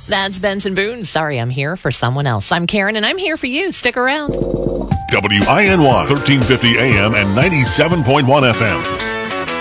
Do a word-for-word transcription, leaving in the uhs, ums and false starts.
That's Benson Boone. Sorry, I'm here for someone else. I'm Karen, and I'm here for you. Stick around. W I N Y, thirteen fifty A M and ninety-seven point one F M.